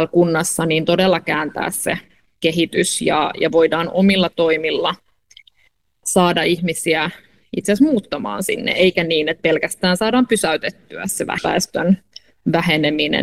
täällä kunnassa, niin todella kääntää se kehitys ja voidaan omilla toimilla saada ihmisiä itse asiassa muuttamaan sinne, eikä niin, että pelkästään saadaan pysäytettyä se väestön väheneminen.